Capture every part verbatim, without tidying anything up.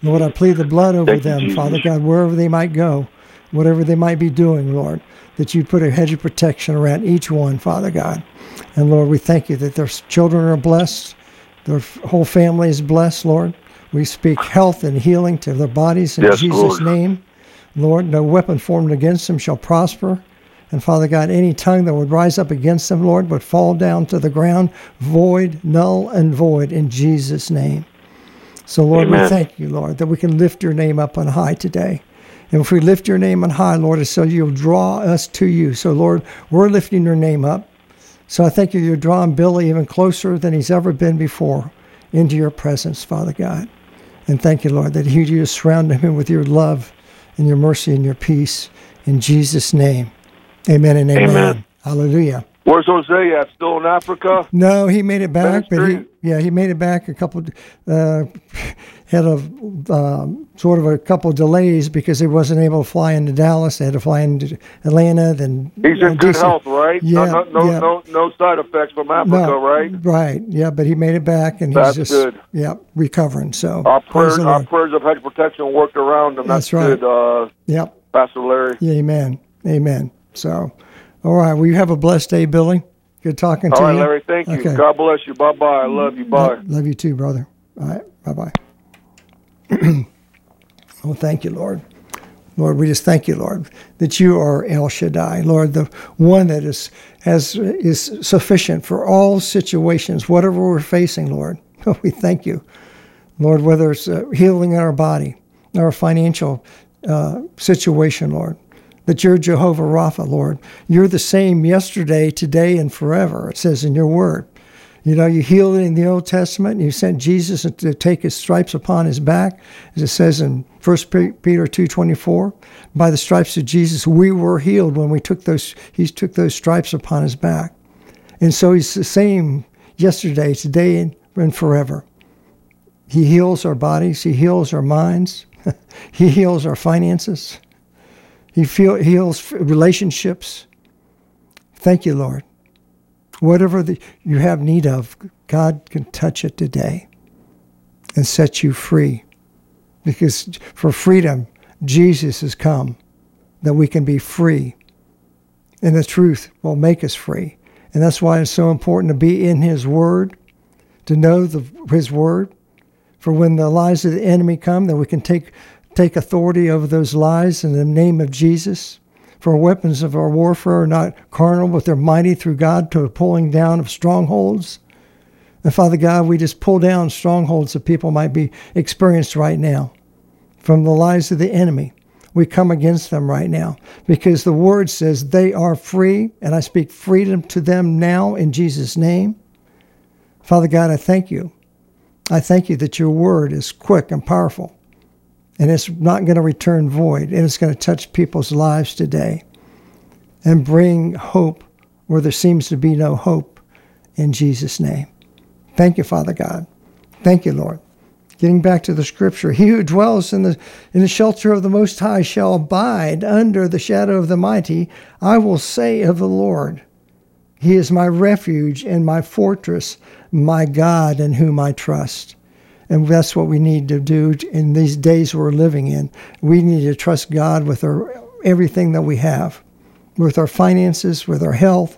Lord, I plead the blood over Thank you, them, Jesus. Father God, wherever they might go, whatever they might be doing, Lord, that you put a hedge of protection around each one, Father God. And Lord, we thank you that their children are blessed, their whole family is blessed, Lord. We speak health and healing to their bodies in Yes, Jesus' Lord. name. Lord, no weapon formed against them shall prosper. And Father God, any tongue that would rise up against them, Lord, would fall down to the ground, void, null, and void in Jesus' name. So, Lord, Amen. we thank you, Lord, that we can lift your name up on high today. And if we lift your name on high, Lord, it's so you'll draw us to you. So, Lord, we're lifting your name up. So I thank you, you're drawing Billy even closer than he's ever been before into your presence, Father God. And thank you, Lord, that you just surround him with your love and your mercy and your peace. In Jesus' name, amen and amen. Amen. Hallelujah. Where's Jose at? Still in Africa? No, he made it back, but he, Ministry? yeah, he made it back a couple, uh, had a um, sort of a couple delays because he wasn't able to fly into Dallas. They had to fly into Atlanta. Then He's uh, in good D C. health, right? Yeah, no, no, yeah. no, no, no side effects from Africa, No, right? Right, yeah, but he made it back, and he's That's just good. yeah recovering. So Our praise prayers, the our Lord. prayers of hedge protection worked around him. That's, That's right. good, uh, Yep. Pastor Larry. Yeah, amen. Amen. So, all right. Well, you have a blessed day, Billy. Good talking All to right, you. Larry, thank you. Okay. God bless you. Bye-bye. I love you. Bye. Love, love you too, brother. All right. Bye-bye. Oh, thank you, Lord. Lord, we just thank you, Lord, that you are El Shaddai, Lord, the one that is has is sufficient for all situations, whatever we're facing, Lord. We thank you, Lord, whether it's uh, healing in our body, our financial uh, situation, Lord, that you're Jehovah Rapha, Lord. You're the same yesterday, today, and forever, it says in your word. You know, you healed in the Old Testament, and you sent Jesus to take his stripes upon his back, as it says in First Peter two twenty-four. By the stripes of Jesus, we were healed when we took those, he took those stripes upon his back. And so he's the same yesterday, today, and, and forever. He heals our bodies. He heals our minds. He heals our finances. He feel, heals relationships. Thank you, Lord. Whatever the, you have need of, God can touch it today and set you free. Because for freedom, Jesus has come, that we can be free. And the truth will make us free. And that's why it's so important to be in his word, to know the, his word. For when the lies of the enemy come, that we can take take authority over those lies in the name of Jesus. For weapons of our warfare are not carnal, but they're mighty through God to the pulling down of strongholds. And Father God, we just pull down strongholds that people might be experienced right now. From the lies of the enemy, we come against them right now. Because the word says they are free, and I speak freedom to them now in Jesus' name. Father God, I thank you. I thank you that your word is quick and powerful. And it's not going to return void. And it's going to touch people's lives today and bring hope where there seems to be no hope in Jesus' name. Thank you, Father God. Thank you, Lord. Getting back to the scripture, he who dwells in the in the shelter of the Most High shall abide under the shadow of the Mighty. I will say of the Lord, he is my refuge and my fortress, my God in whom I trust. And that's what we need to do in these days we're living in. We need to trust God with our everything that we have, with our finances, with our health,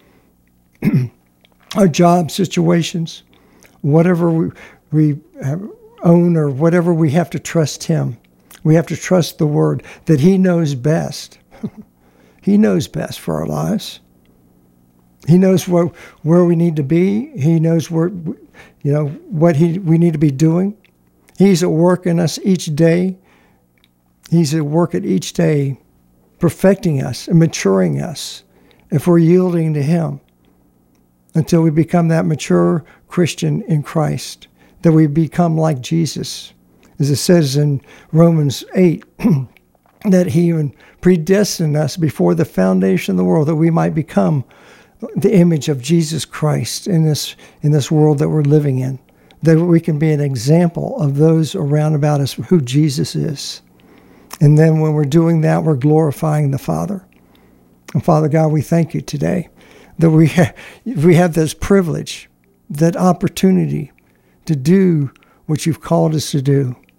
our job situations, whatever we, we own or whatever, we have to trust him. We have to trust the word that he knows best. He knows best for our lives. He knows where, where we need to be. He knows where, you know, what he we need to be doing. He's at work in us each day. He's at work at each day, perfecting us and maturing us if we're yielding to him until we become that mature Christian in Christ, that we become like Jesus. As it says in Romans eight, that he even predestined us before the foundation of the world, that we might become the image of Jesus Christ in this in this world that we're living in, that we can be an example of those around about us who Jesus is. And then when we're doing that, we're glorifying the Father. And Father God, we thank you today that we ha- we have this privilege, that opportunity to do what you've called us to do,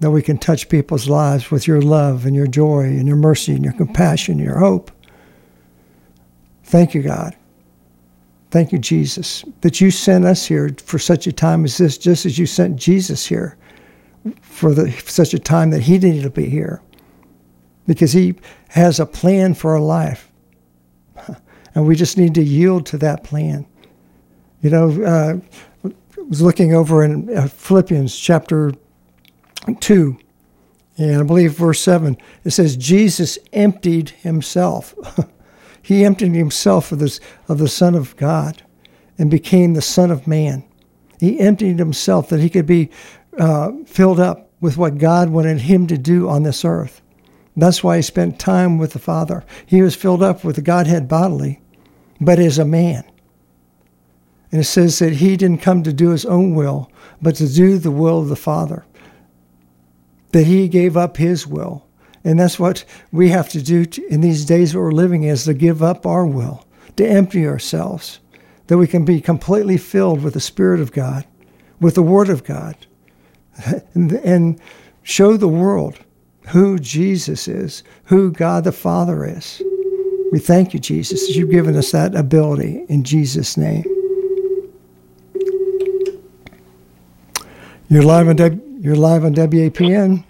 that we can touch people's lives with your love and your joy and your mercy and your compassion and your hope. Thank you, God. Thank you, Jesus, that you sent us here for such a time as this, just as you sent Jesus here for the, such a time that he needed to be here, because he has a plan for our life. And we just need to yield to that plan. You know, uh, I was looking over in uh, Philippians chapter two, and I believe verse seven, it says, Jesus emptied himself. He emptied himself of, this, of the Son of God and became the Son of Man. He emptied himself that he could be uh, filled up with what God wanted him to do on this earth. That's why he spent time with the Father. He was filled up with the Godhead bodily, but as a man. And it says that he didn't come to do his own will, but to do the will of the Father. That he gave up his will. And that's what we have to do in these days that we're living, is to give up our will, to empty ourselves, that we can be completely filled with the Spirit of God, with the Word of God, and, and show the world who Jesus is, who God the Father is. We thank you, Jesus, that you've given us that ability in Jesus' name. You're live on w, you're live on W A P N.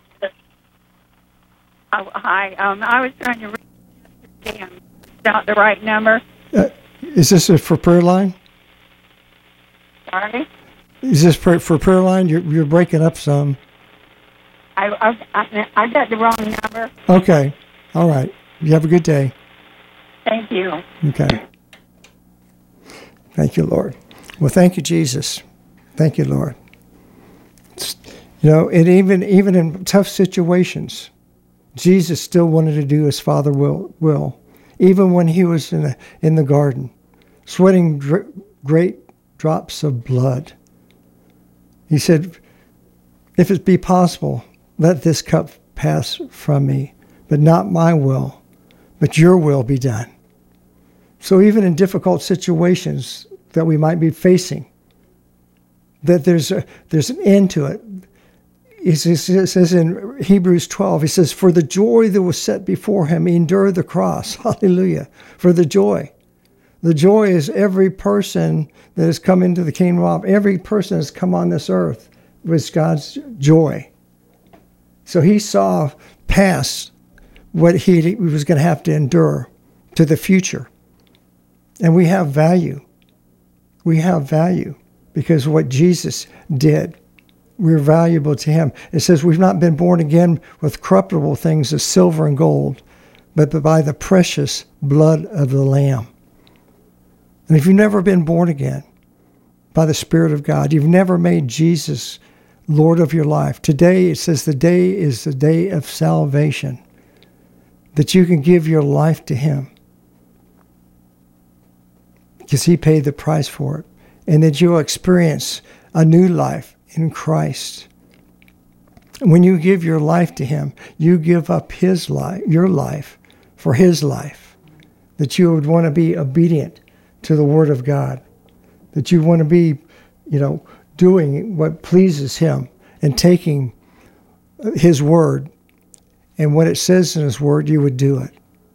Oh, hi. Um, I was trying to reach yesterday and not the right number. Uh, is this a, for prayer line? Sorry? Is this for, for prayer line? You're, you're breaking up some. I, I, I, I got the wrong number. Okay. All right. You have a good day. Thank you. Okay. Thank you, Lord. Well, thank you, Jesus. Thank you, Lord. It's, you know, and even even in tough situations, Jesus still wanted to do his Father will, will. Even when he was in, a, in the garden, sweating dr- great drops of blood. He said, if it be possible, let this cup pass from me, but not my will, but your will be done. So even in difficult situations that we might be facing, that there's a, there's an end to it. It says in Hebrews twelve, he says, for the joy that was set before him, he endured the cross. Hallelujah. For the joy. The joy is every person that has come into the kingdom of, every person that's come on this earth was God's joy. So he saw past what he was going to have to endure to the future. And we have value. We have value because of what Jesus did. We're valuable to him. It says we've not been born again with corruptible things as silver and gold, but by the precious blood of the Lamb. And if you've never been born again by the Spirit of God, you've never made Jesus Lord of your life, today it says the day is the day of salvation, that you can give your life to him because he paid the price for it, and that you'll experience a new life in Christ. When you give your life to him, you give up his life, your life, for his life. That you would want to be obedient to the Word of God. That you want to be, you know, doing what pleases him and taking his Word. And what it says in his Word, you would do it.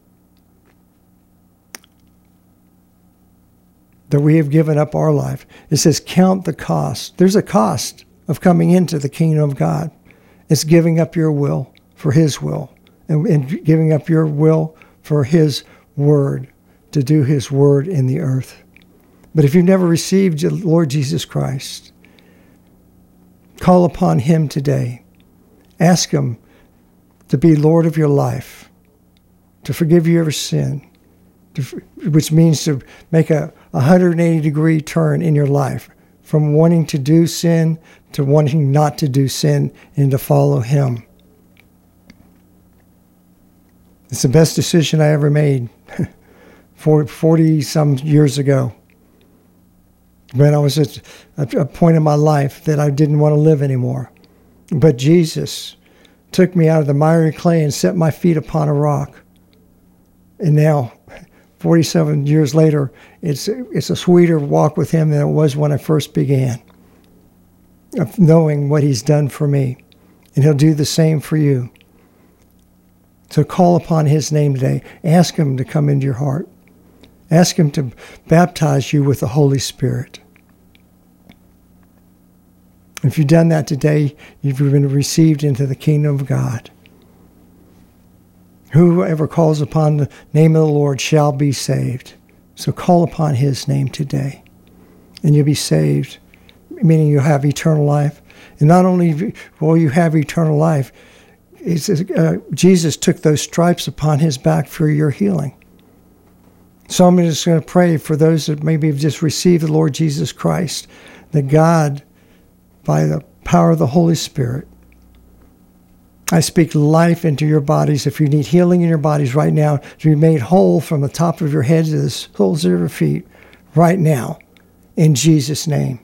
That we have given up our life. It says, count the cost. There's a cost of coming into the kingdom of God. It's giving up your will for his will, and, and giving up your will for his word, to do his word in the earth. But if you've never received Lord Jesus Christ, call upon him today. Ask him to be Lord of your life, to forgive you every sin, to, which means to make a one hundred eighty degree turn in your life, from wanting to do sin to wanting not to do sin and to follow him. It's the best decision I ever made forty some years ago, when I was at a point in my life that I didn't want to live anymore. But Jesus took me out of the miry clay and set my feet upon a rock. And now, forty-seven years later, it's it's a sweeter walk with him than it was when I first began, of knowing what he's done for me And he'll do the same for you. So call upon his name today. Ask him to come into your heart. Ask him to baptize you with the Holy Spirit. If you've done that today, you've been received into the kingdom of God. Whoever calls upon the name of the Lord shall be saved. So call upon his name today, and you'll be saved, meaning you'll have eternal life. And not only will you have eternal life, it's, uh, Jesus took those stripes upon his back for your healing. So I'm just going to pray for those that maybe have just received the Lord Jesus Christ, that God, by the power of the Holy Spirit, I speak life into your bodies. If you need healing in your bodies right now, to be made whole from the top of your head to the soles of your feet right now, in Jesus' name.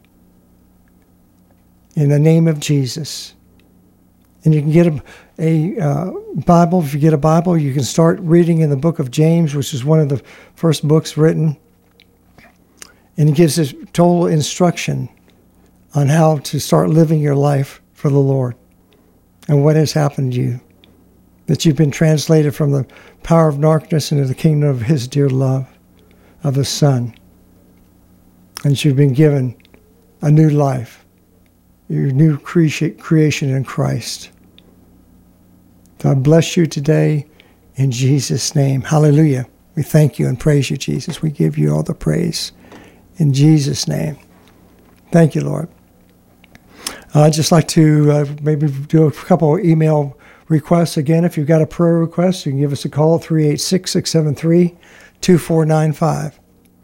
In the name of Jesus. And you can get a, a uh, Bible. If you get a Bible, you can start reading in the book of James, which is one of the first books written. And it gives us total instruction on how to start living your life for the Lord. And what has happened to you. That you've been translated from the power of darkness into the kingdom of his dear love, of his Son. And you've been given a new life. Your new cre- creation in Christ. God bless you today in Jesus' name. Hallelujah. We thank you and praise you, Jesus. We give you all the praise in Jesus' name. Thank you, Lord. Uh, I'd just like to uh, maybe do a couple of email requests. Again, if you've got a prayer request, you can give us a call, three eight six, six seven three, two four nine five.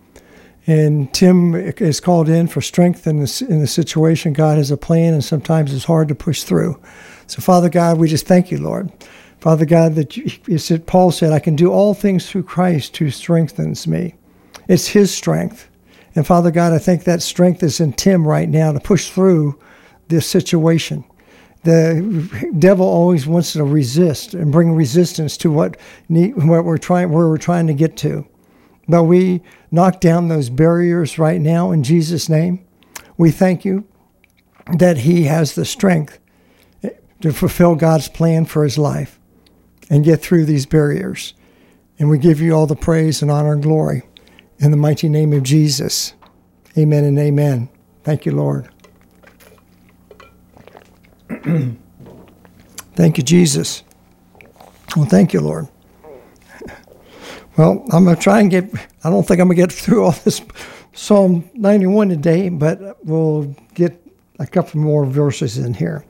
And Tim is called in for strength in the, in the situation. God has a plan, and sometimes it's hard to push through. So, Father God, we just thank you, Lord. Father God, that you, you said, Paul said, I can do all things through Christ who strengthens me. It's his strength. And Father God, I think that strength is in Tim right now to push through this situation. The devil always wants to resist and bring resistance to what, what we're trying, where we're trying to get to. But we knock down those barriers right now in Jesus' name. We thank you that he has the strength to fulfill God's plan for his life and get through these barriers. And we give you all the praise and honor and glory in the mighty name of Jesus. Amen and amen. Thank you, Lord. Thank you, Jesus. Well, thank you, Lord. Well, I'm going to try and get, I don't think I'm going to get through all this Psalm ninety-one today, but we'll get a couple more verses in here.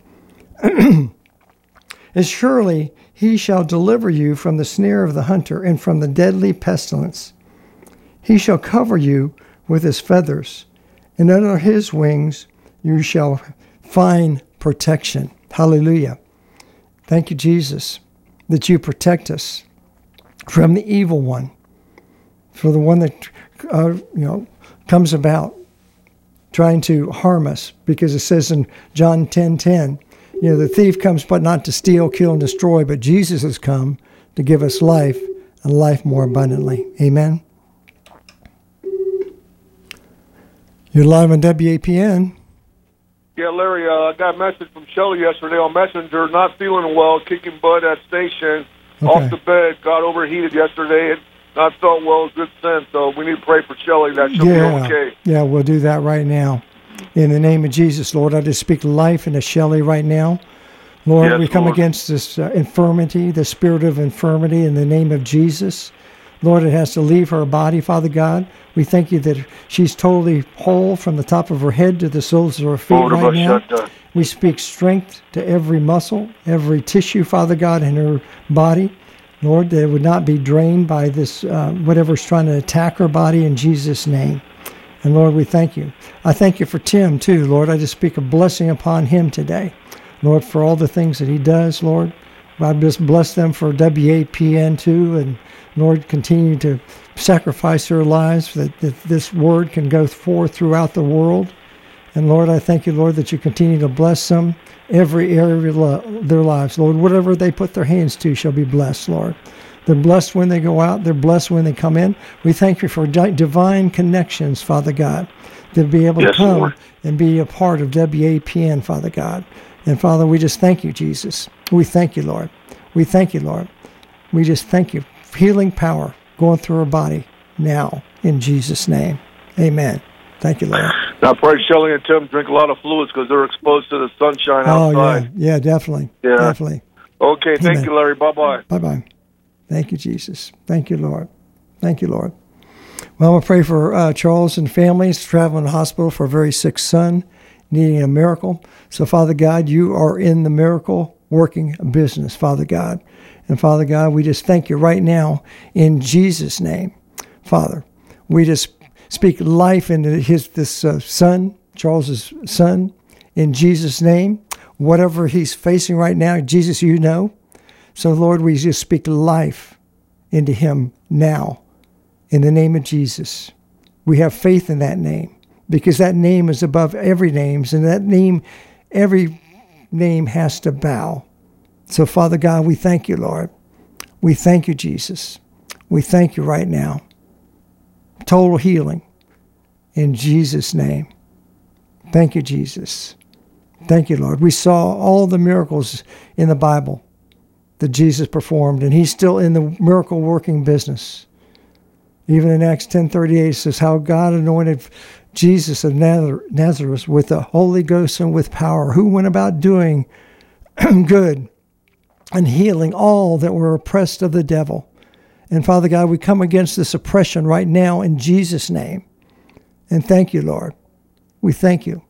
As surely he shall deliver you from the snare of the hunter and from the deadly pestilence. He shall cover you with his feathers, and under his wings you shall find protection. Hallelujah. Thank you, Jesus, that you protect us from the evil one, for the one that uh, you know comes about trying to harm us, because it says in John ten ten, you know, the thief comes but not to steal, kill, and destroy, but Jesus has come to give us life and life more abundantly. Amen. You're live on W A P N. Yeah, Larry, uh, I got a message from Shelley yesterday on Messenger, not feeling well, kicking butt at station, okay. Off the bed, got overheated yesterday, and not felt well, good sense, so we need to pray for Shelley that she'll yeah. be okay. Yeah, we'll do that right now. In the name of Jesus, Lord, I just speak life into Shelley right now. Lord, yes, we come Lord. against this uh, infirmity, the spirit of infirmity in the name of Jesus. Lord, it has to leave her body, Father God. We thank you that she's totally whole from the top of her head to the soles of her feet Lord, right now. Shut We speak strength to every muscle, every tissue, Father God, in her body. Lord, that it would not be drained by this, uh, whatever's trying to attack her body in Jesus' name. And Lord, we thank you. I thank you for Tim, too, Lord. I just speak a blessing upon him today. Lord, for all the things that he does, Lord. I just bless them for W A P N, too. And Lord, continue to sacrifice their lives that, that this word can go forth throughout the world. And Lord, I thank you, Lord, that you continue to bless them every area of their lives. Lord, whatever they put their hands to shall be blessed, Lord. They're blessed when they go out. They're blessed when they come in. We thank you for di- divine connections, Father God, to be able yes, to come Lord. and be a part of W A P N, Father God. And Father, we just thank you, Jesus. We thank you, Lord. We thank you, Lord. We just thank you. Healing power going through her body now in Jesus' name. Amen. Thank you, Lord. Now, pray Shelley and Tim drink a lot of fluids because they're exposed to the sunshine outside. Oh, yeah. Yeah, definitely. Yeah. Definitely. Okay. Thank Amen. you, Larry. Bye-bye. Bye-bye. Thank you, Jesus. Thank you, Lord. Thank you, Lord. Well, I'm going to pray for uh, Charles and families traveling to the hospital for a very sick son, needing a miracle. So, Father God, you are in the miracle working business, Father God. And, Father God, we just thank you right now in Jesus' name. Father, we just speak life into his this uh, son, Charles's son, in Jesus' name. Whatever he's facing right now, Jesus, you know. So, Lord, we just speak life into him now. In the name of Jesus, we have faith in that name because that name is above every name, and that name, every name has to bow. So, Father God, we thank you, Lord. We thank you, Jesus. We thank you right now. Total healing in Jesus' name. Thank you, Jesus. Thank you, Lord. We saw all the miracles in the Bible that Jesus performed, and he's still in the miracle working business. Even in Acts ten thirty-eight, it says how God anointed Jesus of Nazareth with the Holy Ghost and with power, who went about doing good and healing all that were oppressed of the devil. And Father God, we come against this oppression right now in Jesus' name. And thank you, Lord. We thank you.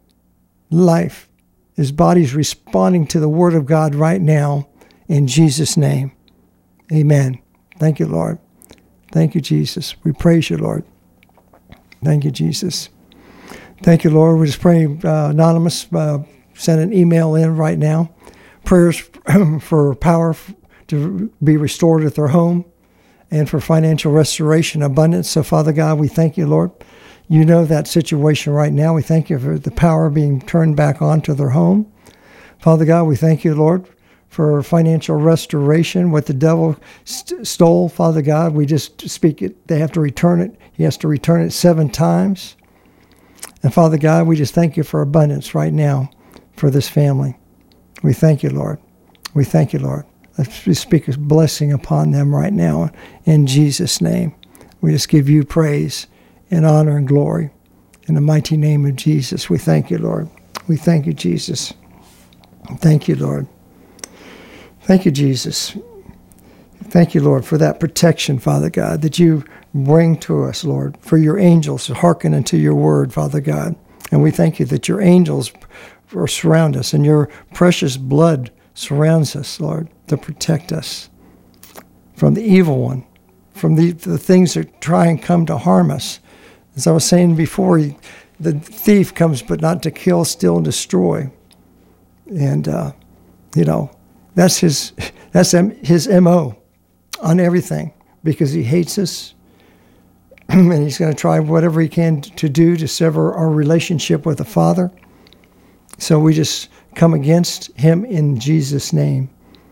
Life. His body's responding to the word of God right now in Jesus' name. Amen. Thank you, Lord. Thank you, Jesus. We praise you, Lord. Thank you, Jesus. Thank you, Lord. We're just praying. Uh, Anonymous, uh, send an email in right now. Prayers for power to be restored at their home and for financial restoration, abundance. So, Father God, we thank you, Lord. You know that situation right now. We thank you for the power being turned back onto their home. Father God, we thank you, Lord, for financial restoration. What the devil st- stole, Father God, we just speak it. They have to return it. He has to return it seven times. And Father God, we just thank you for abundance right now for this family. We thank you, Lord. We thank you, Lord. Let's just speak a blessing upon them right now in Jesus' name. We just give you praise and honor and glory. In the mighty name of Jesus, we thank you, Lord. We thank you, Jesus. Thank you, Lord. Thank you, Jesus. Thank you, Lord, for that protection, Father God, that you bring to us, Lord, for your angels to hearken unto your word, Father God. And we thank you that your angels surround us and your precious blood surrounds us, Lord, to protect us from the evil one, from the, the things that try and come to harm us. As I was saying before, he, the thief comes but not to kill, steal, and destroy. And, uh, you know, That's his that's his M O on everything because he hates us and he's going to try whatever he can to do to sever our relationship with the Father. So we just come against him in Jesus' name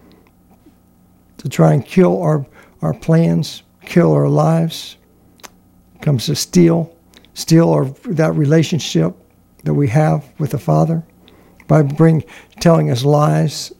to try and kill our, our plans, kill our lives. Comes to steal, steal our, that relationship that we have with the Father by bring telling us lies,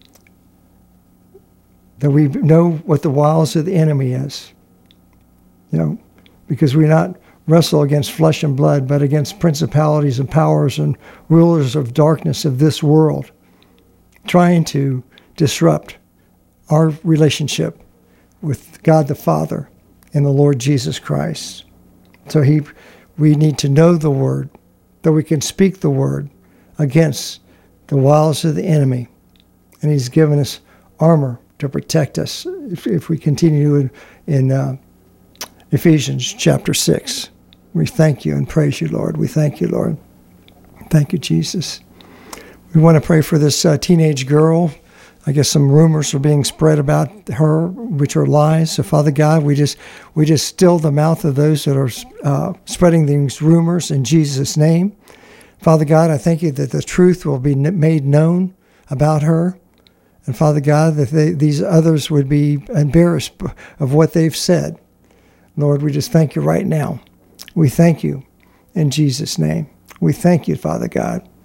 that we know what the wiles of the enemy is. You know, because we not wrestle against flesh and blood, but against principalities and powers and rulers of darkness of this world, trying to disrupt our relationship with God the Father and the Lord Jesus Christ. So he, we need to know the word, that we can speak the word against the wiles of the enemy. And he's given us armor to protect us if, if we continue in, in uh, Ephesians chapter six. We thank you and praise you, Lord. We thank you, Lord. Thank you, Jesus. We want to pray for this uh, teenage girl. I guess some rumors are being spread about her, which are lies. So, Father God, we just we just still the mouth of those that are uh, spreading these rumors in Jesus' name. Father God, I thank you that the truth will be made known about her. And Father God, that they, these others would be embarrassed of what they've said. Lord, we just thank you right now. We thank you in Jesus' name. We thank you, Father God.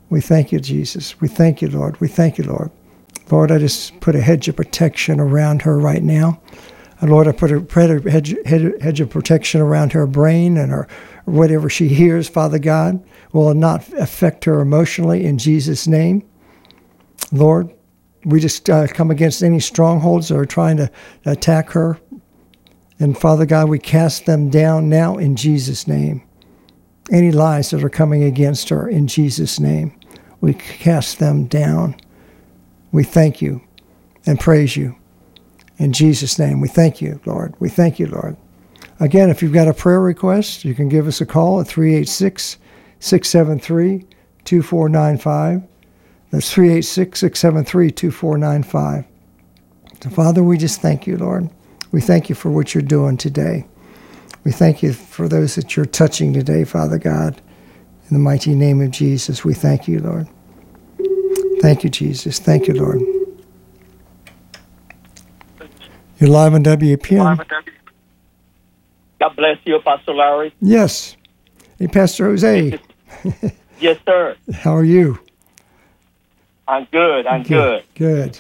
We thank you, Jesus. We thank you, Lord. We thank you, Lord. Lord, I just put a hedge of protection around her right now. And Lord, I put a hedge, hedge of protection around her brain and her whatever she hears, Father God, will not affect her emotionally in Jesus' name. Lord, we just uh, come against any strongholds that are trying to attack her. And Father God, we cast them down now in Jesus' name. Any lies that are coming against her in Jesus' name, we cast them down. We thank you and praise you. In Jesus' name, we thank you, Lord. We thank you, Lord. Again, if you've got a prayer request, you can give us a call at three eight six, six seven three, two four nine five. That's three eight six, six seven three, two four nine five. So, Father, we just thank you, Lord. We thank you for what you're doing today. We thank you for those that you're touching today, Father God. In the mighty name of Jesus, we thank you, Lord. Thank you, Jesus. Thank you, Lord. You're live on W P N. God bless you, Pastor Larry. Yes. Hey, Pastor Jose. Yes, sir. How are you? I'm good. I'm good. Good.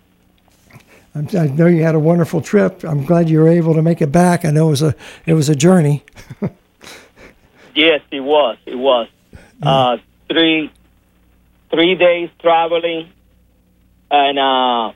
I'm, I know you had a wonderful trip. I'm glad you were able to make it back. I know it was a it was a journey. Yes, it was. It was. Yeah. Uh, three three days traveling, and uh,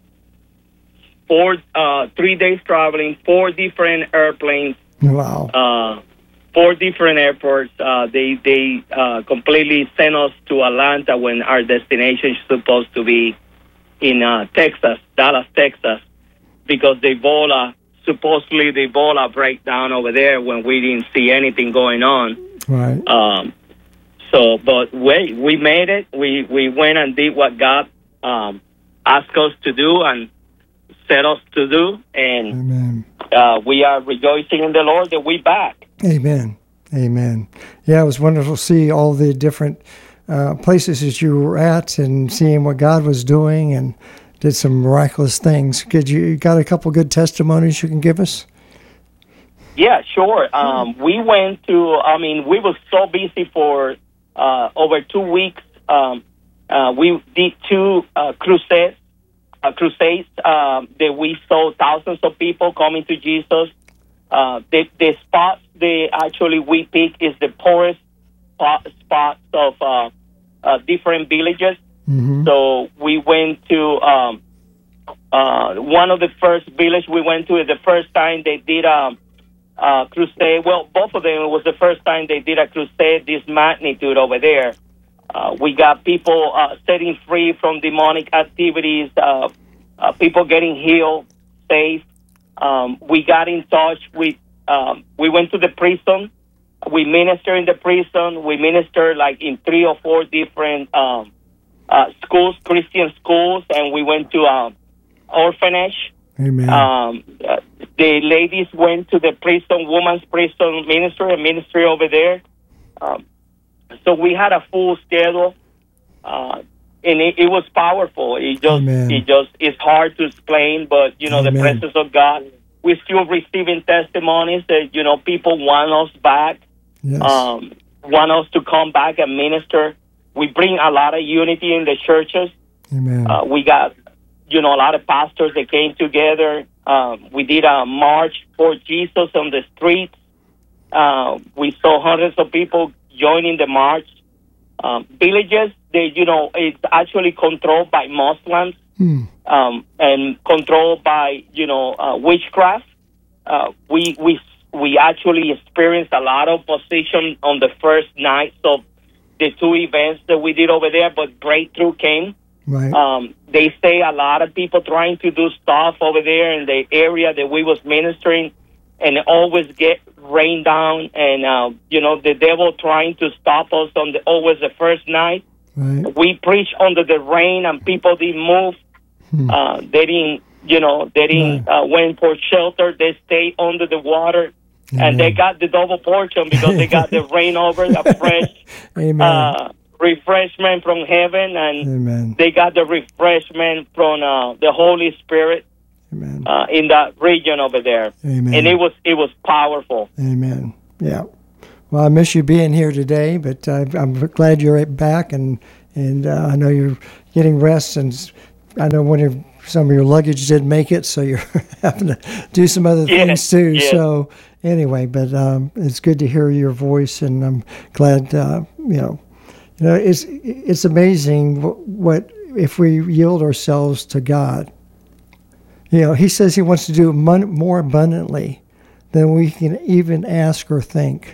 four uh, three days traveling, four different airplanes. Wow. Uh, four different airports. Uh, they they uh, completely sent us to Atlanta when our destination is supposed to be in uh, Texas, Dallas, Texas, because the Ebola, supposedly the Ebola breakdown over there when we didn't see anything going on. Right. Um, so, but we we made it. We we went and did what God um, asked us to do and set us to do, and Amen. Uh, we are rejoicing in the Lord that we're back. Amen. Amen. Yeah, it was wonderful to see all the different uh, places that you were at and seeing what God was doing and did some miraculous things. Could you, you got a couple good testimonies you can give us? Yeah, sure. Um, we went to, I mean, we were so busy for uh, over two weeks. Um, uh, we did two uh, crusades. Uh, crusades uh, that we saw thousands of people coming to Jesus. Uh, the, the spots they actually we pick is the poorest spot, spots of uh, uh, different villages. Mm-hmm. So we went to um, uh, one of the first villages we went to. The first time they did a, a crusade. Well, both of them, it was the first time they did a crusade this magnitude over there. Uh, we got people uh, setting free from demonic activities, uh, uh, people getting healed, safe. Um, we got in touch with, um, we went to the prison. We minister in the prison. We minister like in three or four different um, uh, schools, Christian schools, and we went to um, orphanage. Amen. Um, uh, the ladies went to the prison, women's prison ministry, a ministry over there. Um, So we had a full schedule, uh, and it, it was powerful. It just, Amen. it just, it's hard to explain, but you know, Amen. the presence of God. We're still receiving testimonies that you know people want us back, Yes. um, want us to come back and minister. We bring a lot of unity in the churches. Amen. Uh, we got, you know, a lot of pastors that came together. Um, we did a march for Jesus on the streets. Uh, we saw hundreds of people joining the march. Um, villages, they, you know, it's actually controlled by Muslims Hmm. um, and controlled by, you know, uh, witchcraft. Uh, we we we actually experienced a lot of opposition on the first nights of the two events that we did over there, but breakthrough came. Right. Um, they say a lot of people trying to do stuff over there in the area that we was ministering, and it always get rained down, and uh, you know the devil trying to stop us on the always the first night. Right. We preached under the rain, and people didn't move. Hmm. Uh, they didn't, you know, they didn't Right. uh, went for shelter. They stayed under the water, Amen. and they got the double portion because they got the rain over, the fresh Amen. uh, refreshment from heaven, and Amen. they got the refreshment from uh, the Holy Spirit. Amen. Uh, in that region over there, Amen. and it was it was powerful. Amen. Yeah. Well, I miss you being here today, but uh, I'm glad you're back and and uh, I know you're getting rest, and I know one of your, some of your luggage didn't make it, so you're having to do some other yes, things too. yes. So anyway, but um, it's good to hear your voice, and I'm glad uh, you know. You know, it's it's amazing what, what if we yield ourselves to God. You know, He says He wants to do more abundantly than we can even ask or think.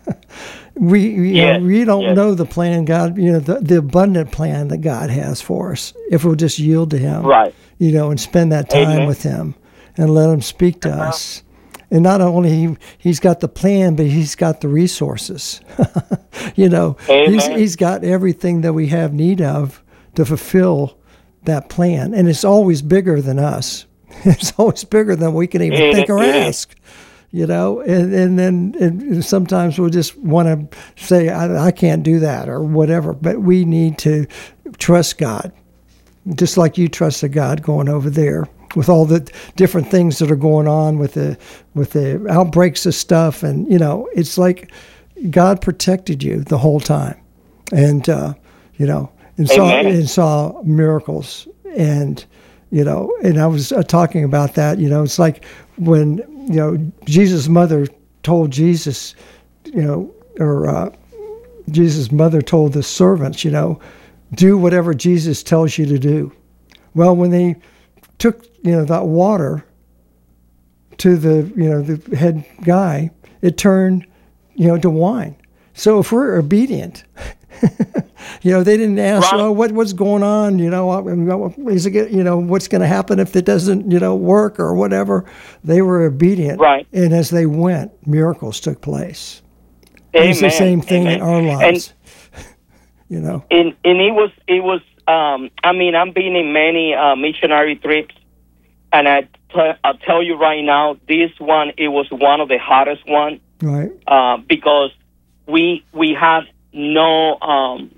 we you yes, know, we don't yes. know the plan God, you know, the, the abundant plan that God has for us if we'll just yield to Him. Right. You know, and spend that time Amen. with Him and let Him speak to Uh-huh. us. And not only he, he's got the plan, but he's got the resources. you know, Amen. he's he's got everything that we have need of to fulfill that plan. And it's always bigger than us. It's always bigger than we can even It- think or it is. ask. You know, and, and then and sometimes we'll just want to say, I, I can't do that or whatever. But we need to trust God, just like you trusted God going over there. With all the different things that are going on with the with the outbreaks of stuff, and you know, it's like God protected you the whole time, and uh, you know, and saw Amen. and saw miracles, and you know, and I was uh, talking about that. You know, it's like when you know Jesus' mother told Jesus, you know, or uh, Jesus' mother told the servants, you know, do whatever Jesus tells you to do. Well, when they took you know that water to the you know the head guy, it turned you know to wine. So if we're obedient, you know they didn't ask, Right. oh, what what's going on? You know, is it you know what's going to happen if it doesn't you know work or whatever? They were obedient, Right. and as they went, miracles took place. Amen. It's the same thing Amen. in our lives. you know. And and it was it was um I mean I've been in many uh, missionary trips, and I t- I'll tell you right now, this one it was one of the hardest one Right. uh, because we we have no um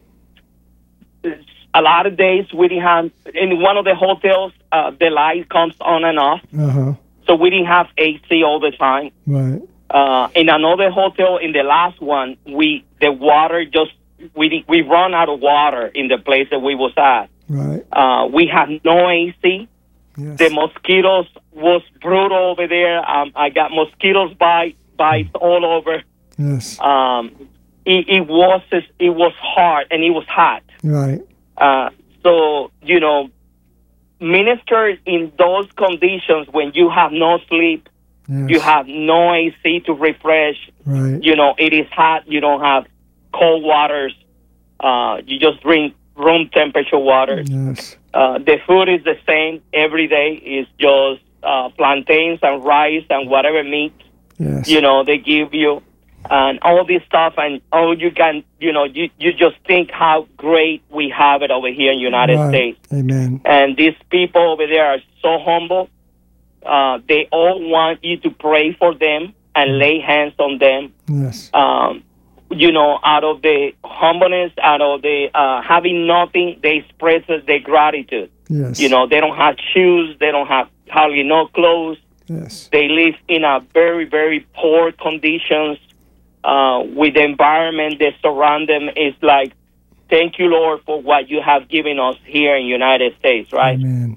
a lot of days we didn't have in one of the hotels uh, the light comes on and off, Uh huh. so we didn't have A C all the time. Right. Uh, in another hotel, in the last one, we the water just we we run out of water in the place that we was at. Right. Uh, we had no A C. Yes. The mosquitoes was brutal over there. Um, I got mosquitoes bite bites all over. Yes. Um, it, it was it was hard and it was hot. Right. Uh, so you know, minister in those conditions when you have no sleep. Yes. You have no A C to refresh. Right. You know, it is hot. You don't have cold waters. Uh, you just drink room temperature water. Yes. Uh, the food is the same every day. It's just uh, plantains and rice and whatever meat, Yes. you know, they give you. And all this stuff. And all you can, you know, you, you just think how great we have it over here in the United Right. States. Amen. And these people over there are so humble. Uh, they all want you to pray for them and lay hands on them. Yes. Um, you know, out of the humbleness, out of the uh, having nothing, they express their gratitude. Yes. You know, they don't have shoes, they don't have hardly no clothes. Yes. They live in a very, very poor conditions. Uh, with the environment that surround them, is like, thank you, Lord, for what you have given us here in the United States, right? Amen.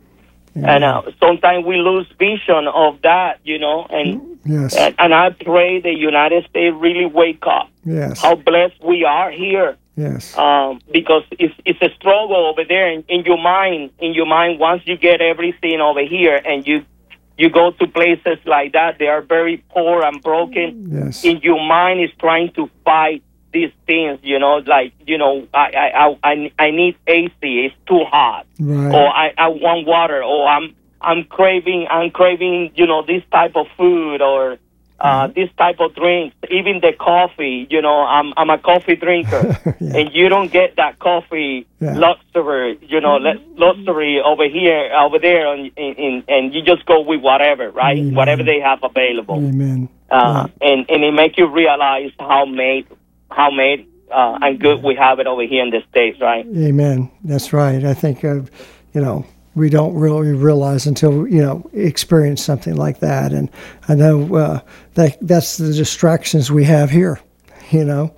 Amen. And uh, sometimes we lose vision of that, you know, and, yes. and and I pray the United States really wake up. Yes. How blessed we are here, Yes. um, because it's it's a struggle over there in, in your mind. In your mind, once you get everything over here, and you you go to places like that, they are very poor and broken. Yes. In your mind is trying to fight these things, you know, like, you know, I I I, I need A C, it's too hot. Right. Or I, I want water, or I'm I'm craving I'm craving, you know, this type of food, or uh, this type of drinks, even the coffee, you know, I'm I'm a coffee drinker. Yeah. And you don't get that coffee Yeah. luxury, you know, le- luxury over here, over there, and, and, and you just go with whatever, right? Amen. Whatever they have available. Amen. Uh, Right. and, and it makes you realize how made, how made uh, and good we have it over here in the States, right? Amen. That's right. I think, uh, you know, we don't really realize until, you know, experience something like that. And I know uh, that that's the distractions we have here, you know.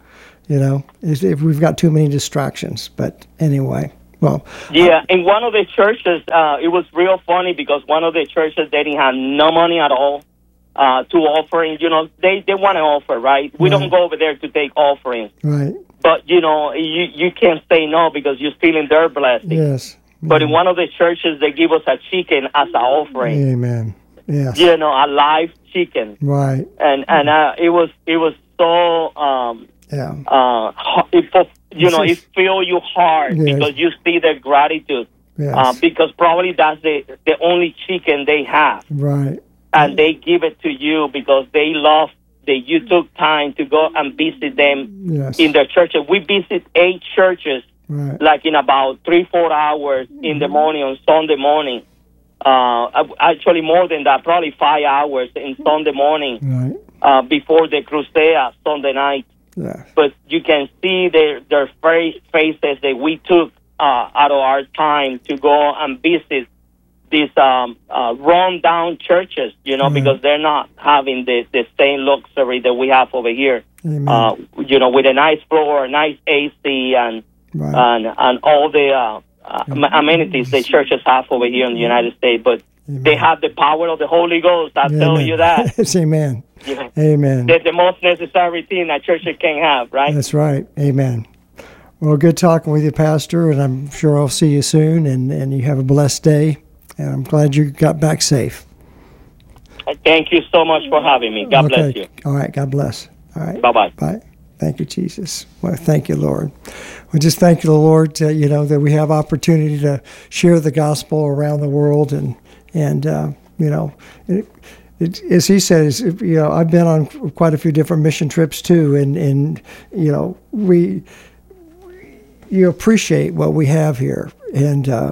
You know, if if we've got too many distractions. But anyway, well. Yeah, in one of the churches, uh, it was real funny because one of the churches, they didn't have no money at all uh, to offering. You know, they, they want to offer, right? We Right. don't go over there to take offerings. Right. But, you know, you, you can't say no because you're stealing their blessing. Yes. But in one of the churches, they give us a chicken as an offering. Amen. Yes. You know, a live chicken. Right. And and uh, it was it was so um Yeah. uh it, you know, it feel you hard Yes. because you see their gratitude. Yes. Uh, because probably that's the the only chicken they have, Right. and they give it to you because they love that you took time to go and visit them Yes. in their churches. We visit eight churches Right. like in about three four hours in the morning on Sunday morning. Uh, actually more than that, probably five hours in Sunday morning Right. uh, before the crusade Sunday night. Yeah. But you can see their their face, faces that we took uh, out of our time to go and visit these um, uh, run-down churches, you know, Mhm. because they're not having the, the same luxury that we have over here. Amen. Uh, you know, with a nice floor, nice A C, and Right. and and all the uh, uh, amenities the churches have over here in the United States. But Amen. they have the power of the Holy Ghost. I tell Amen. you that. Yes, amen. Yeah. Amen. That's the most necessary thing a church can have, right? That's right. Amen. Well, good talking with you, Pastor, and I'm sure I'll see you soon, and, and you have a blessed day, and I'm glad you got back safe. Thank you so much for having me. God bless you. All right. God bless. All right. Bye-bye. Bye. Thank you, Jesus. Well, thank you, Lord. We just thank you, Lord, uh, you know, that we have opportunity to share the gospel around the world. And, and uh, you know, it, it, as he says, you know, I've been on quite a few different mission trips too. And, and you know, we, you appreciate what we have here. And, uh,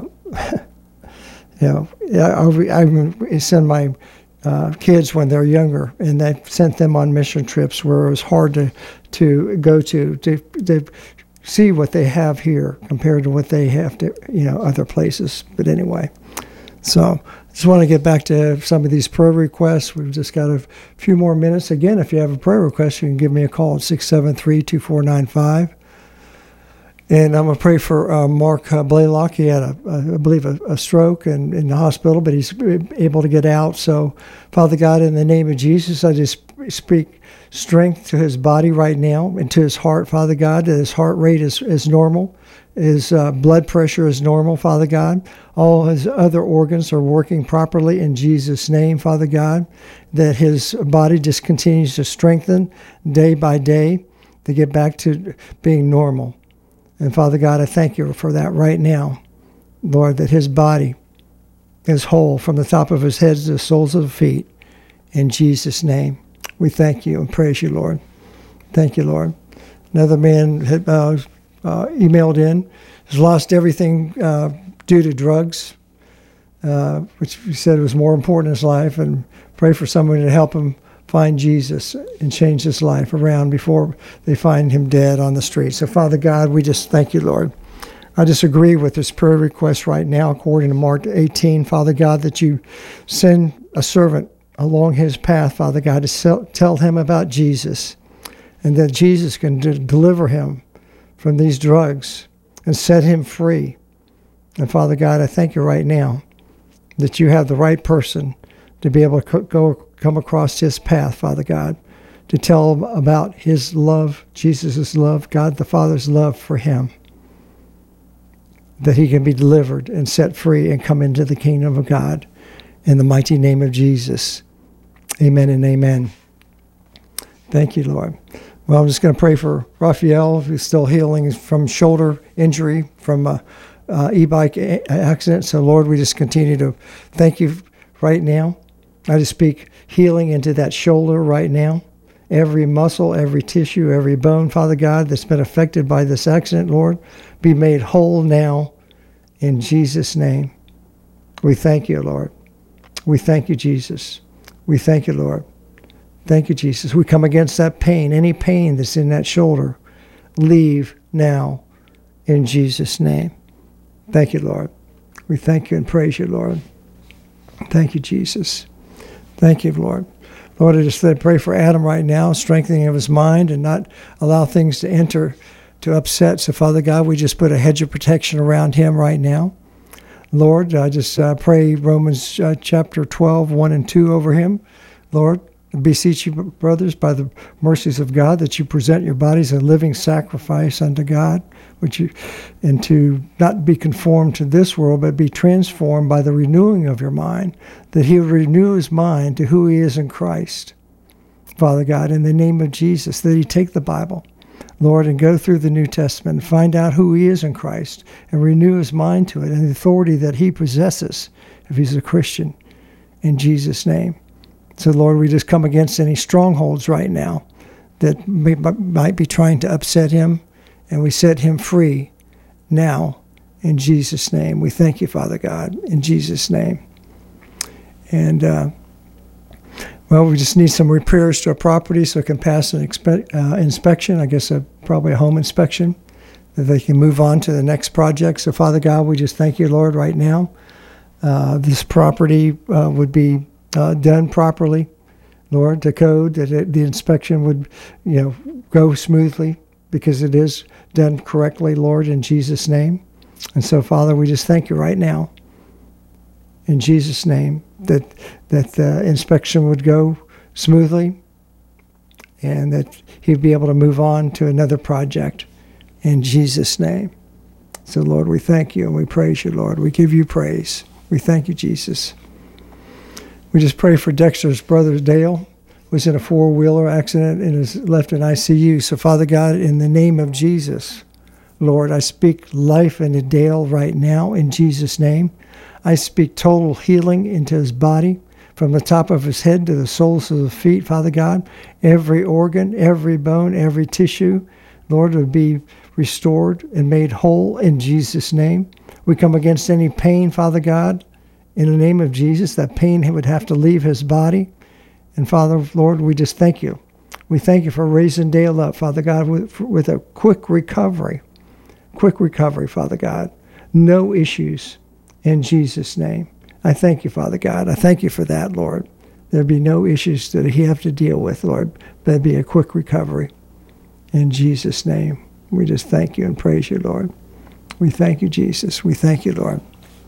you know, I, I send my Uh, kids when they're younger, and they sent them on mission trips where it was hard to to go to to to see what they have here compared to what they have to, you know, other places. But anyway, so just want to get back to some of these prayer requests. We've just got a few more minutes. Again, if you have a prayer request, you can give me a call at six seven three, two four nine five. And I'm going to pray for uh, Mark uh, Blaylock. He had, a, a, I believe, a, a stroke and in the hospital, but he's able to get out. So, Father God, in the name of Jesus, I just speak strength to his body right now and to his heart, Father God, that his heart rate is, is normal. His uh, blood pressure is normal, Father God. All his other organs are working properly in Jesus' name, Father God, that his body just continues to strengthen day by day to get back to being normal. And Father God, I thank you for that right now, Lord, that his body is whole from the top of his head to the soles of his feet. In Jesus' name, we thank you and praise you, Lord. Thank you, Lord. Another man had uh, uh, emailed in, has lost everything uh, due to drugs, uh, which he said was more important in his life, and pray for someone to help him find Jesus and change his life around before they find him dead on the street. So, Father God, we just thank you, Lord. I just agree with this prayer request right now, according to Mark eighteen, Father God, that you send a servant along his path, Father God, to sell, tell him about Jesus, and that Jesus can de- deliver him from these drugs and set him free. And Father God, I thank you right now that you have the right person to be able to co- go come across his path, Father God, to tell him about his love, Jesus' love, God the Father's love for him, that he can be delivered and set free and come into the kingdom of God in the mighty name of Jesus. Amen and amen. Thank you, Lord. Well, I'm just going to pray for Raphael, who's still healing from shoulder injury from a, a e-bike a- accident. So, Lord, we just continue to thank you right now. I just speak healing into that shoulder right now. Every muscle, every tissue, every bone, Father God, that's been affected by this accident, Lord, be made whole now in Jesus' name. We thank you, Lord. We thank you, Jesus. We thank you, Lord. Thank you, Jesus. We come against that pain, any pain that's in that shoulder. Leave now in Jesus' name. Thank you, Lord. We thank you and praise you, Lord. Thank you, Jesus. Thank you, Lord. Lord, I just pray for Adam right now, strengthening of his mind and not allow things to enter to upset. So, Father God, we just put a hedge of protection around him right now. Lord, I just uh, pray Romans uh, chapter twelve, one and two over him. Lord, I beseech you, brothers, by the mercies of God, that you present your bodies a living sacrifice unto God, which you, and to not be conformed to this world, but be transformed by the renewing of your mind, that he would renew his mind to who he is in Christ. Father God, in the name of Jesus, that he take the Bible, Lord, and go through the New Testament and find out who he is in Christ and renew his mind to it and the authority that he possesses if he's a Christian, in Jesus' name. So, Lord, we just come against any strongholds right now that may, might be trying to upset him, and we set him free now in Jesus' name. We thank you, Father God, in Jesus' name. And, uh, well, we just need some repairs to our property so it can pass an expe- uh, inspection, I guess a, probably a home inspection, that they can move on to the next project. So, Father God, we just thank you, Lord, right now. Uh, this property uh, would be uh, done properly, Lord, the code, that it, the inspection would, you know, go smoothly because it is done correctly, Lord, in Jesus' name. And so, Father, we just thank you right now, in Jesus' name, that that the inspection would go smoothly and that he'd be able to move on to another project in Jesus' name. So, Lord, we thank you and we praise you, Lord. We give you praise. We thank you, Jesus. We just pray for Dexter's brother, Dale, was in a four-wheeler accident and is left in I C U. So, Father God, in the name of Jesus, Lord, I speak life into Dale right now in Jesus' name. I speak total healing into his body, from the top of his head to the soles of the feet, Father God. Every organ, every bone, every tissue, Lord, would be restored and made whole in Jesus' name. We come against any pain, Father God, in the name of Jesus. That pain would have to leave his body. And Father, Lord, we just thank you. We thank you for raising Dale up, Father God, with, with a quick recovery. Quick recovery, Father God. No issues in Jesus' name. I thank you, Father God. I thank you for that, Lord. There'd be no issues that he have to deal with, Lord. There'd be a quick recovery. In Jesus' name, we just thank you and praise you, Lord. We thank you, Jesus. We thank you, Lord.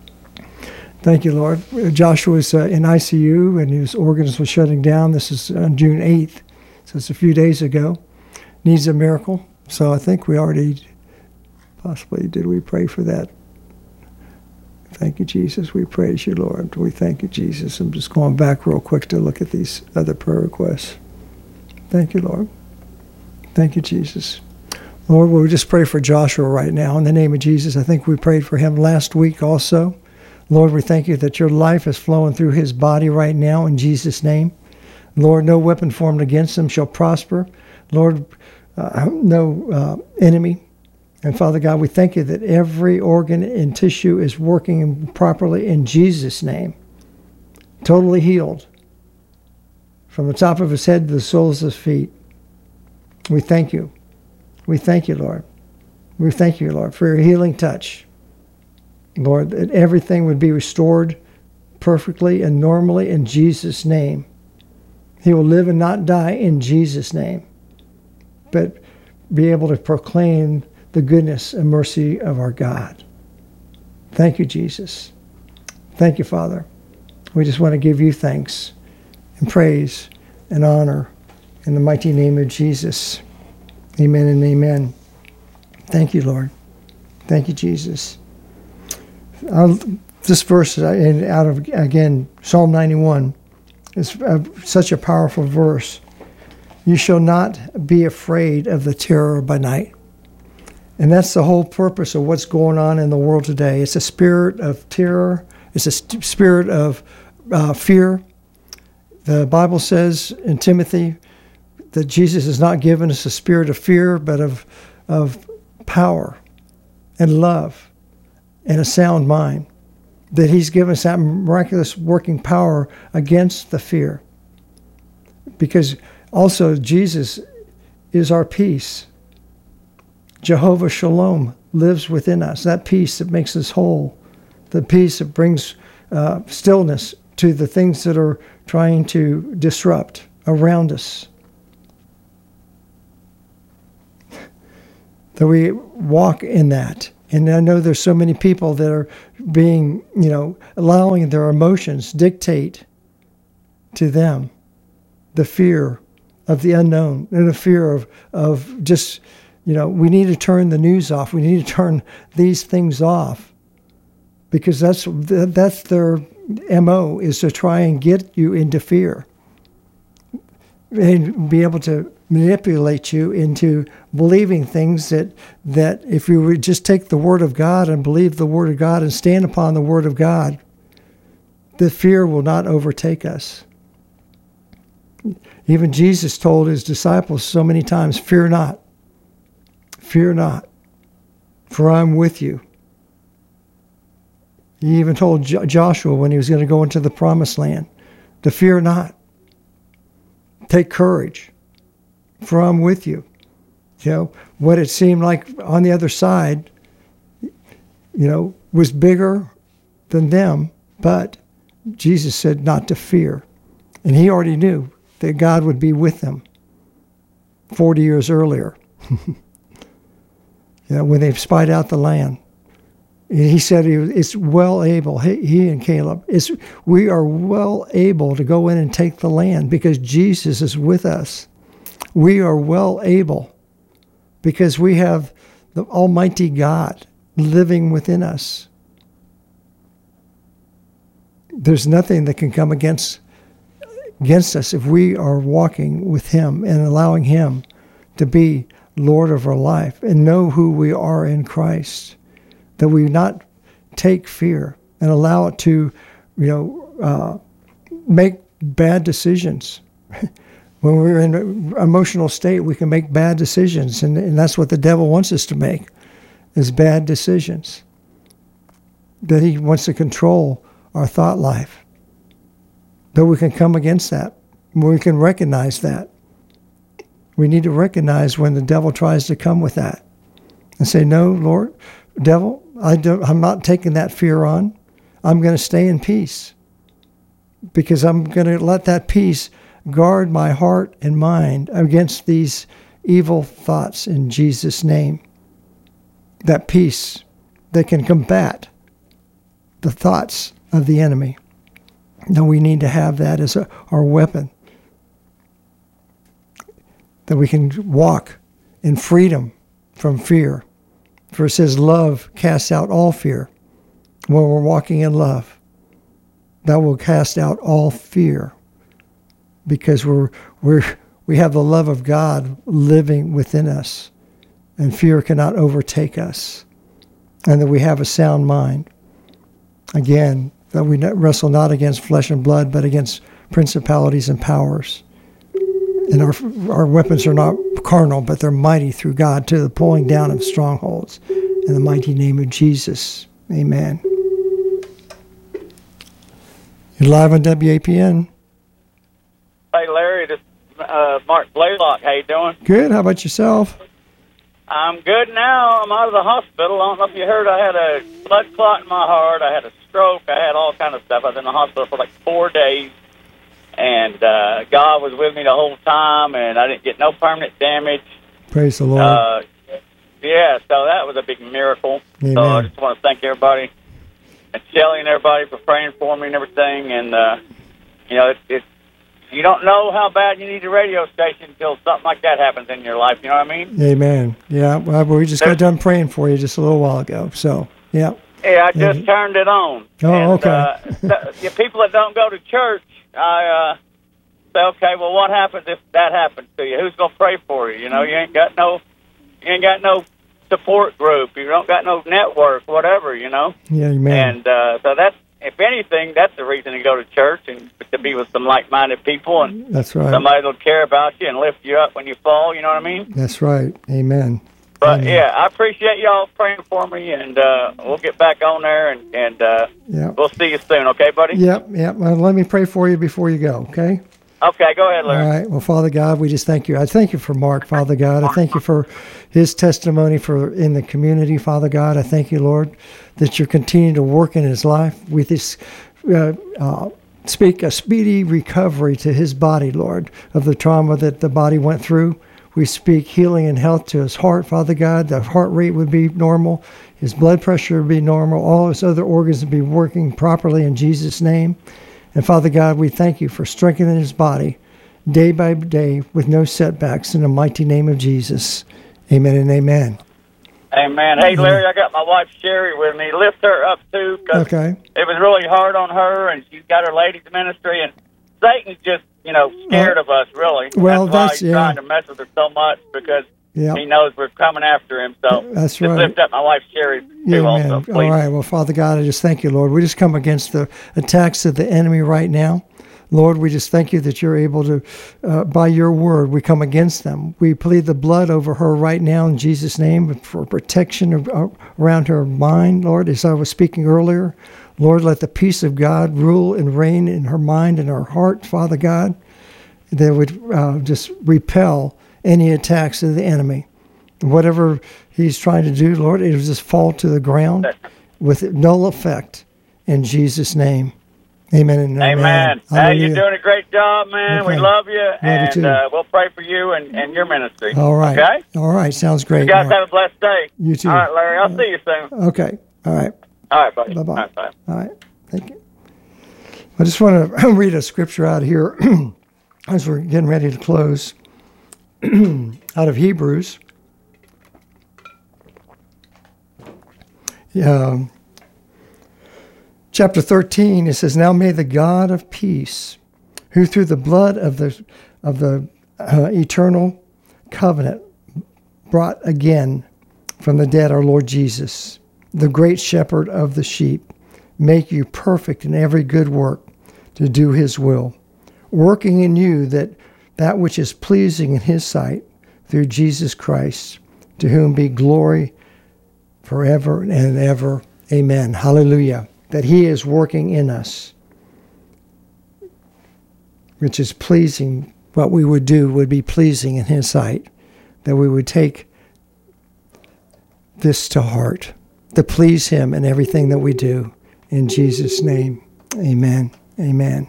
Thank you, Lord. Joshua was uh, in I C U and his organs were shutting down. This is on June eighth, so it's a few days ago. Needs a miracle. So I think we already, possibly, did we pray for that? Thank you, Jesus. We praise you, Lord. We thank you, Jesus. I'm just going back real quick to look at these other prayer requests. Thank you, Lord. Thank you, Jesus. Lord, we'll just pray for Joshua right now. In the name of Jesus, I think we prayed for him last week also. Lord, we thank you that your life is flowing through his body right now in Jesus' name. Lord, no weapon formed against him shall prosper. Lord, uh, no uh, enemy. And Father God, we thank you that every organ and tissue is working properly in Jesus' name. Totally healed. From the top of his head to the soles of his feet. We thank you. We thank you, Lord. We thank you, Lord, for your healing touch. Lord, that everything would be restored perfectly and normally in Jesus' name. He will live and not die in Jesus' name, but be able to proclaim the goodness and mercy of our God. Thank you, Jesus. Thank you, Father. We just want to give you thanks and praise and honor in the mighty name of Jesus. Amen and amen. Thank you, Lord. Thank you, Jesus. I'll, this verse out of, again, Psalm ninety-one is a, such a powerful verse. You shall not be afraid of the terror by night. And that's the whole purpose of what's going on in the world today. It's a spirit of terror. It's a st- spirit of uh, fear. The Bible says in Timothy that Jesus has not given us a spirit of fear, but of, of power and love and a sound mind. That he's given us that miraculous working power against the fear. Because also Jesus is our peace. Jehovah Shalom lives within us. That peace that makes us whole. The peace that brings uh, stillness to the things that are trying to disrupt around us. That we walk in that. And I know there's so many people that are being, you know, allowing their emotions dictate to them the fear of the unknown and the fear of, of just, you know, we need to turn the news off. We need to turn these things off because that's that's their M O, is to try and get you into fear and be able to manipulate you into believing things that, that if you would just take the Word of God and believe the Word of God and stand upon the Word of God, the fear will not overtake us. Even Jesus told his disciples so many times, fear not, fear not, for I'm with you. He even told Jo- Joshua when he was going to go into the promised land to fear not. Take courage, for I'm with you. You know, what it seemed like on the other side, you know, was bigger than them, but Jesus said not to fear. And he already knew that God would be with them forty years earlier. You know, when they spied out the land. He said he was, it's well able, he, he and Caleb, it's, we are well able to go in and take the land because Jesus is with us. We are well able because we have the Almighty God living within us. There's nothing that can come against against us if we are walking with him and allowing him to be Lord of our life and know who we are in Christ. That we not take fear and allow it to, you know, uh, make bad decisions. When we're in an emotional state, we can make bad decisions, and, and that's what the devil wants us to make, is bad decisions. That he wants to control our thought life. But we can come against that. We can recognize that. We need to recognize when the devil tries to come with that and say, no, Lord, devil, I don't, I'm not taking that fear on. I'm going to stay in peace because I'm going to let that peace guard my heart and mind against these evil thoughts in Jesus' name. That peace that can combat the thoughts of the enemy. Now we need to have that as a, our weapon. That we can walk in freedom from fear. For it says love casts out all fear. When we're walking in love, that will cast out all fear. Because we're we're we have the love of God living within us. And fear cannot overtake us. And that we have a sound mind. Again, that we wrestle not against flesh and blood, but against principalities and powers. And our our weapons are not carnal, but they're mighty through God to the pulling down of strongholds. In the mighty name of Jesus. Amen. You're live on W A P N. Hey, Larry, this is uh, Mark Blaylock. How you doing? Good. How about yourself? I'm good now. I'm out of the hospital. I don't know if you heard, I had a blood clot in my heart. I had a stroke. I had all kind of stuff. I was in the hospital for like four days. And uh, God was with me the whole time, and I didn't get no permanent damage. Praise the Lord. Uh, yeah, so that was a big miracle. Amen. So I just want to thank everybody, and Shelly and everybody for praying for me and everything. And, uh, you know, it's, it's, you don't know how bad you need a radio station until something like that happens in your life. You know what I mean? Amen. Yeah, well, we just got done praying for you just a little while ago. So, yeah. Yeah, I just yeah. turned it on. Oh, and, okay. uh, the, the people that don't go to church, I uh, say, okay, well, what happens if that happens to you? Who's going to pray for you? You know, you ain't got no, you ain't got no support group. You don't got no network, whatever, you know? Yeah, amen. And uh, so that's, if anything, that's the reason to go to church and to be with some like-minded people, and that's right. Somebody that'll care about you and lift you up when you fall. You know what I mean? That's right. Amen. But Amen. yeah, I appreciate y'all praying for me, and uh, we'll get back on there, and, and uh, yep. we'll see you soon. Okay, buddy? Yep. Yep. Well, let me pray for you before you go. Okay. Okay, go ahead, Larry. All right. Well, Father God, we just thank you. I thank you for Mark, Father God. I thank you for his testimony for in the community, Father God. I thank you, Lord, that you're continuing to work in his life. We just uh, uh, speak a speedy recovery to his body, Lord, of the trauma that the body went through. We speak healing and health to his heart, Father God. The heart rate would be normal. His blood pressure would be normal. All his other organs would be working properly in Jesus' name. And Father God, we thank you for strengthening his body day by day with no setbacks in the mighty name of Jesus. Amen and amen. Amen. Hey, Larry, I got my wife Sherry with me. Lift her up, too, because okay. it was really hard on her, and she's got her ladies' ministry, and Satan's just, you know, scared uh, of us, really. Well, that's why that's, he's yeah. trying to mess with her so much, because yep. he knows we're coming after him. So that's just right. lift up my wife Sherry, too, yeah, also, please. All right. Well, Father God, I just thank you, Lord. We just come against the attacks of the enemy right now. Lord, we just thank you that you're able to, uh, by your word, we come against them. We plead the blood over her right now in Jesus' name for protection of, uh, around her mind, Lord, as I was speaking earlier. Lord, let the peace of God rule and reign in her mind and her heart, Father God, that would uh, just repel any attacks of the enemy. Whatever he's trying to do, Lord, it will just fall to the ground with no effect in Jesus' name. Amen and amen. Amen. Hey, you're doing a great job, man. Okay. We love you, love and you uh, we'll pray for you and, and your ministry. All right. Okay? All right. Sounds great. You guys All right. have a blessed day. You too. All right, Larry. I'll see you soon. Okay. All right. All right, buddy. Bye-bye. All right, bye. All right. Thank you. I just want to read a scripture out here as we're getting ready to close. Out of Hebrews. Yeah. Chapter thirteen, it says, "Now may the God of peace, who through the blood of the of the uh, eternal covenant brought again from the dead our Lord Jesus, the great shepherd of the sheep, make you perfect in every good work to do his will, working in you that that which is pleasing in his sight through Jesus Christ, to whom be glory forever and ever. Amen." Hallelujah. That he is working in us, which is pleasing. What we would do would be pleasing in his sight, that we would take this to heart, to please him in everything that we do. In Jesus' name, amen, amen.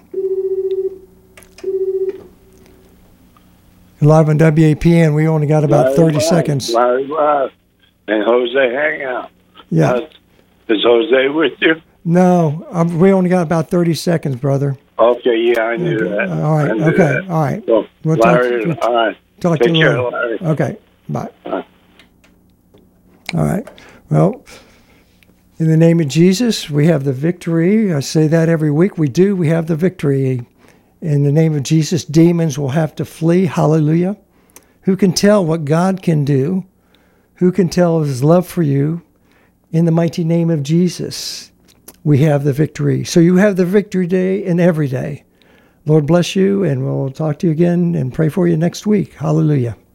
Live on W A P N, we only got about Larry thirty Wise, seconds. Larry Wise and Jose hang out. Yeah. Uh, is Jose with you? No, um, we only got about thirty seconds, brother. Okay, yeah, I knew Okay. that. All right, I knew okay, that. all right. So, We'll talk Larry, to- all right. Talk Take to you care, later. Larry. Okay, bye. Bye. All right. Well, in the name of Jesus, we have the victory. I say that every week. We do. We have the victory. In the name of Jesus, demons will have to flee. Hallelujah. Who can tell what God can do? Who can tell of his love for you? In the mighty name of Jesus, we have the victory. So you have the victory day and every day. Lord bless you, and we'll talk to you again and pray for you next week. Hallelujah.